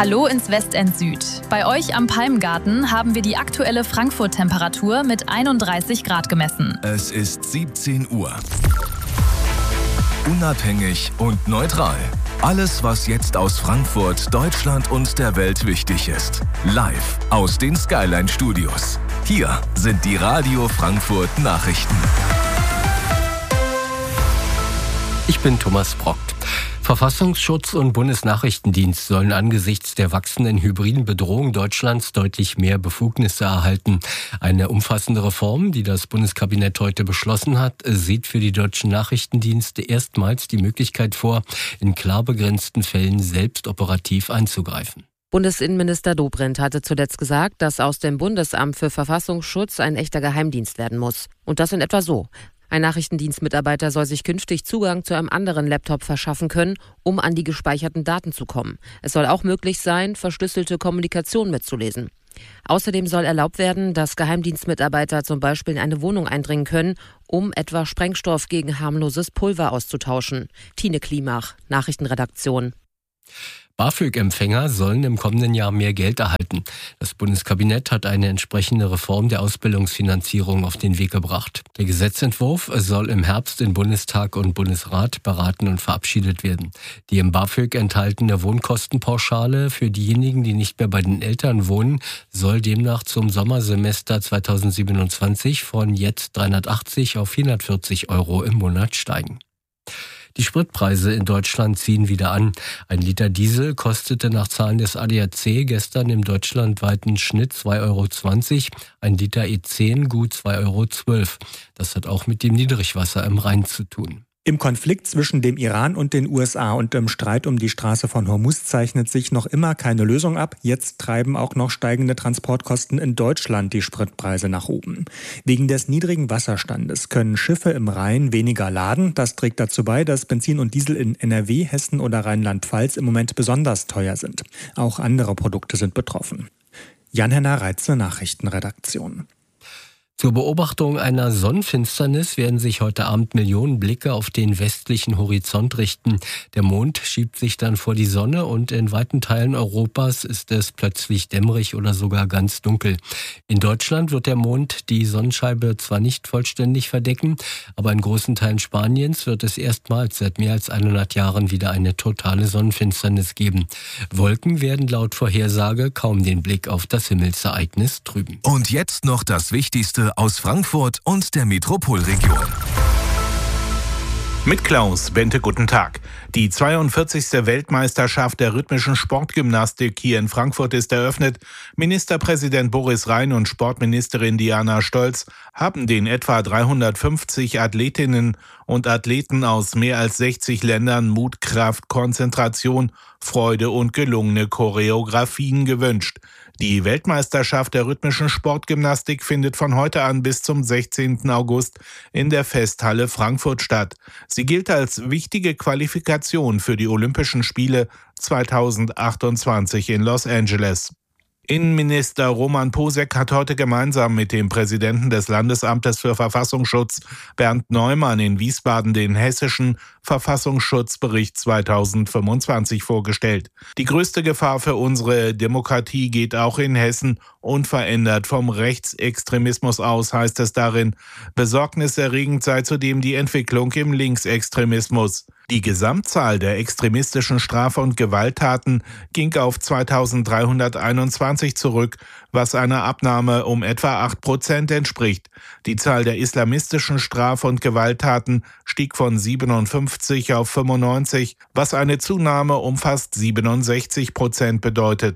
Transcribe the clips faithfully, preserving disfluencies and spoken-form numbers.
Hallo ins Westend Süd. Bei euch am Palmgarten haben wir die aktuelle Frankfurt-Temperatur mit einunddreißig Grad gemessen. Es ist siebzehn Uhr. Unabhängig und neutral. Alles, was jetzt aus Frankfurt, Deutschland und der Welt wichtig ist. Live aus den Skyline Studios. Hier sind die Radio Frankfurt Nachrichten. Ich bin Thomas Brockt. Verfassungsschutz und Bundesnachrichtendienst sollen angesichts der wachsenden hybriden Bedrohung Deutschlands deutlich mehr Befugnisse erhalten. Eine umfassende Reform, die das Bundeskabinett heute beschlossen hat, sieht für die deutschen Nachrichtendienste erstmals die Möglichkeit vor, in klar begrenzten Fällen selbst operativ einzugreifen. Bundesinnenminister Dobrindt hatte zuletzt gesagt, dass aus dem Bundesamt für Verfassungsschutz ein echter Geheimdienst werden muss. Und das in etwa so. Ein Nachrichtendienstmitarbeiter soll sich künftig Zugang zu einem anderen Laptop verschaffen können, um an die gespeicherten Daten zu kommen. Es soll auch möglich sein, verschlüsselte Kommunikation mitzulesen. Außerdem soll erlaubt werden, dass Geheimdienstmitarbeiter zum Beispiel in eine Wohnung eindringen können, um etwa Sprengstoff gegen harmloses Pulver auszutauschen. Tine Klimach, Nachrichtenredaktion. BAföG-Empfänger sollen im kommenden Jahr mehr Geld erhalten. Das Bundeskabinett hat eine entsprechende Reform der Ausbildungsfinanzierung auf den Weg gebracht. Der Gesetzentwurf soll im Herbst in Bundestag und Bundesrat beraten und verabschiedet werden. Die im BAföG enthaltene Wohnkostenpauschale für diejenigen, die nicht mehr bei den Eltern wohnen, soll demnach zum Sommersemester zweitausendsiebenundzwanzig von jetzt dreihundertachtzig auf vierhundertvierzig Euro im Monat steigen. Die Spritpreise in Deutschland ziehen wieder an. Ein Liter Diesel kostete nach Zahlen des A D A C gestern im deutschlandweiten Schnitt zwei Euro zwanzig, ein Liter E zehn gut zwei Euro zwölf. Das hat auch mit dem Niedrigwasser im Rhein zu tun. Im Konflikt zwischen dem Iran und den U S A und im Streit um die Straße von Hormuz zeichnet sich noch immer keine Lösung ab. Jetzt treiben auch noch steigende Transportkosten in Deutschland die Spritpreise nach oben. Wegen des niedrigen Wasserstandes können Schiffe im Rhein weniger laden. Das trägt dazu bei, dass Benzin und Diesel in N R W, Hessen oder Rheinland-Pfalz im Moment besonders teuer sind. Auch andere Produkte sind betroffen. Jan-Henner Reitze, Nachrichtenredaktion. Zur Beobachtung einer Sonnenfinsternis werden sich heute Abend Millionen Blicke auf den westlichen Horizont richten. Der Mond schiebt sich dann vor die Sonne und in weiten Teilen Europas ist es plötzlich dämmerig oder sogar ganz dunkel. In Deutschland wird der Mond die Sonnenscheibe zwar nicht vollständig verdecken, aber in großen Teilen Spaniens wird es erstmals seit mehr als hundert Jahren wieder eine totale Sonnenfinsternis geben. Wolken werden laut Vorhersage kaum den Blick auf das Himmelsereignis trüben. Und jetzt noch das Wichtigste aus Frankfurt und der Metropolregion. Mit Klaus Bente, guten Tag. Die zweiundvierzigste Weltmeisterschaft der rhythmischen Sportgymnastik hier in Frankfurt ist eröffnet. Ministerpräsident Boris Rhein und Sportministerin Diana Stolz haben den etwa dreihundertfünfzig Athletinnen und Athleten aus mehr als sechzig Ländern Mut, Kraft, Konzentration, Freude und gelungene Choreografien gewünscht. Die Weltmeisterschaft der rhythmischen Sportgymnastik findet von heute an bis zum sechzehnten August in der Festhalle Frankfurt statt. Sie gilt als wichtige Qualifikation für die Olympischen Spiele zweitausendachtundzwanzig in Los Angeles. Innenminister Roman Posek hat heute gemeinsam mit dem Präsidenten des Landesamtes für Verfassungsschutz Bernd Neumann in Wiesbaden den hessischen Verfassungsschutzbericht zweitausendfünfundzwanzig vorgestellt. Die größte Gefahr für unsere Demokratie geht auch in Hessen unverändert vom Rechtsextremismus aus, heißt es darin. Besorgniserregend sei zudem die Entwicklung im Linksextremismus. Die Gesamtzahl der extremistischen Straf- und Gewalttaten ging auf zweitausenddreihunderteinundzwanzig zurück, was einer Abnahme um etwa acht Prozent entspricht. Die Zahl der islamistischen Straf- und Gewalttaten stieg von siebenundfünfzig auf fünfundneunzig, was eine Zunahme um fast siebenundsechzig Prozent bedeutet.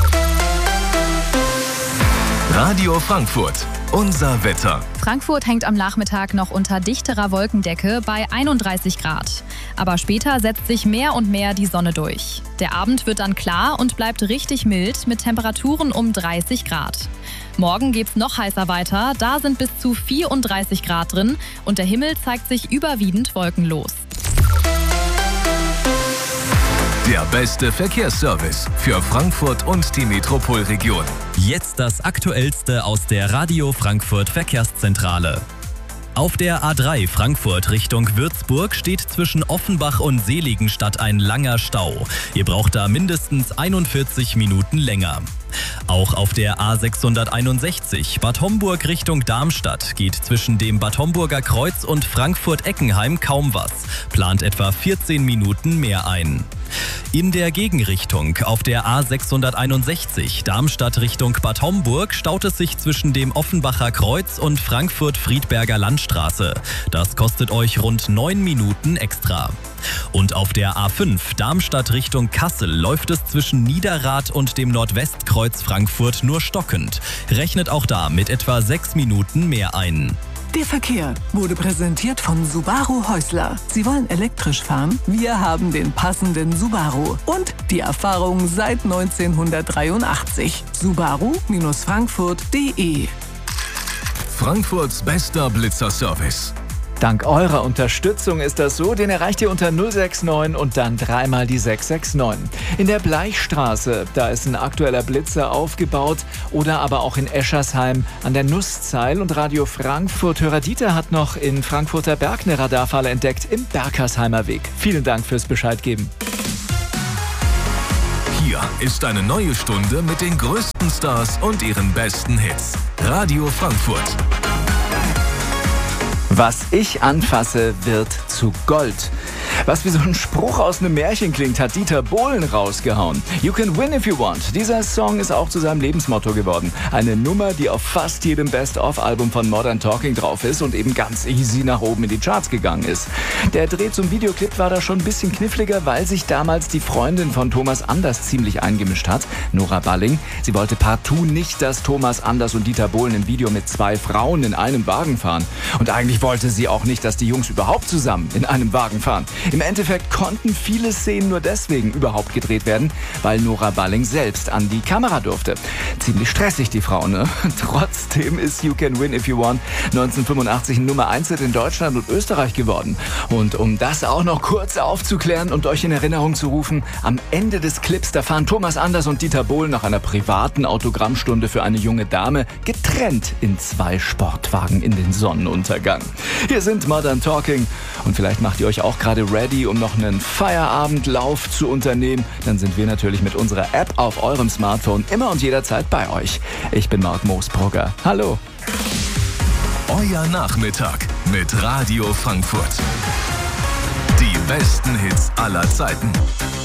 Radio Frankfurt, unser Wetter. Frankfurt hängt am Nachmittag noch unter dichterer Wolkendecke bei einunddreißig Grad. Aber später setzt sich mehr und mehr die Sonne durch. Der Abend wird dann klar und bleibt richtig mild mit Temperaturen um dreißig Grad. Morgen geht's noch heißer weiter, da sind bis zu vierunddreißig Grad drin und der Himmel zeigt sich überwiegend wolkenlos. Der beste Verkehrsservice für Frankfurt und die Metropolregion. Jetzt das Aktuellste aus der Radio Frankfurt Verkehrszentrale. Auf der A drei Frankfurt Richtung Würzburg steht zwischen Offenbach und Seligenstadt ein langer Stau. Ihr braucht da mindestens einundvierzig Minuten länger. Auch auf der A sechshunderteinundsechzig Bad Homburg Richtung Darmstadt geht zwischen dem Bad Homburger Kreuz und Frankfurt-Eckenheim kaum was. Plant etwa vierzehn Minuten mehr ein. In der Gegenrichtung auf der A sechshunderteinundsechzig Darmstadt Richtung Bad Homburg staut es sich zwischen dem Offenbacher Kreuz und Frankfurt-Friedberger Landstraße. Das kostet euch rund neun Minuten extra. Und auf der A fünf Darmstadt Richtung Kassel läuft es zwischen Niederrad und dem Nordwestkreuz Frankfurt nur stockend. Rechnet auch da mit etwa sechs Minuten mehr ein. Der Verkehr wurde präsentiert von Subaru Häusler. Sie wollen elektrisch fahren? Wir haben den passenden Subaru. Und die Erfahrung seit neunzehnhundertdreiundachtzig. Subaru Frankfurt punkt de. Frankfurts bester Blitzerservice. Dank eurer Unterstützung ist das so, den erreicht ihr unter null sechs neun und dann dreimal die sechs sechs neun. In der Bleichstraße, da ist ein aktueller Blitzer aufgebaut, oder aber auch in Eschersheim an der Nusszeil. Und Radio Frankfurt Hörer Dieter hat noch in Frankfurter Berg eine Radarfalle entdeckt im Berkersheimer Weg. Vielen Dank fürs Bescheid geben. Hier ist eine neue Stunde mit den größten Stars und ihren besten Hits. Radio Frankfurt. Was ich anfasse, wird zu Gold. Was wie so ein Spruch aus einem Märchen klingt, hat Dieter Bohlen rausgehauen. You can win if you want. Dieser Song ist auch zu seinem Lebensmotto geworden. Eine Nummer, die auf fast jedem Best-of-Album von Modern Talking drauf ist und eben ganz easy nach oben in die Charts gegangen ist. Der Dreh zum Videoclip war da schon ein bisschen kniffliger, weil sich damals die Freundin von Thomas Anders ziemlich eingemischt hat, Nora Balling. Sie wollte partout nicht, dass Thomas Anders und Dieter Bohlen im Video mit zwei Frauen in einem Wagen fahren. Und eigentlich wollte sie auch nicht, dass die Jungs überhaupt zusammen in einem Wagen fahren. Im Endeffekt konnten viele Szenen nur deswegen überhaupt gedreht werden, weil Nora Balling selbst an die Kamera durfte. Ziemlich stressig, die Frau, ne? Trotzdem ist You Can Win If You Want neunzehnhundertfünfundachtzig ein Nummer eins in Deutschland und Österreich geworden. Und um das auch noch kurz aufzuklären und euch in Erinnerung zu rufen, am Ende des Clips, da fahren Thomas Anders und Dieter Bohlen nach einer privaten Autogrammstunde für eine junge Dame getrennt in zwei Sportwagen in den Sonnenuntergang. Hier sind Modern Talking und vielleicht macht ihr euch auch gerade ready, um noch einen Feierabendlauf zu unternehmen. Dann sind wir natürlich mit unserer App auf eurem Smartphone immer und jederzeit bei euch. Ich bin Marc Moosbrugger. Hallo. Euer Nachmittag mit Radio Frankfurt. Die besten Hits aller Zeiten.